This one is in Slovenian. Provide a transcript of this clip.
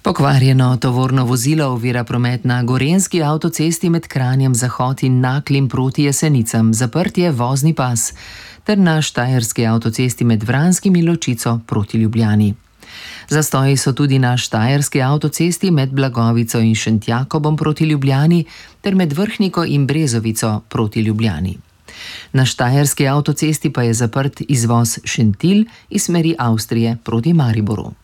Pokvarjeno tovorno vozilo ovira promet na Gorenjski avtocesti med Kranjem Zahod in Naklim proti Jesenicam, zaprt je vozni pas, ter na Štajerski avtocesti med Vranskim in Ločico proti Ljubljani. Zastoji so tudi na Štajerski avtocesti med Blagovico in Šentjakobom proti Ljubljani ter med Vrhniko in Brezovico proti Ljubljani. Na Štajerski avtocesti pa je zaprt izvoz Šentilj iz smeri Avstrije proti Mariboru.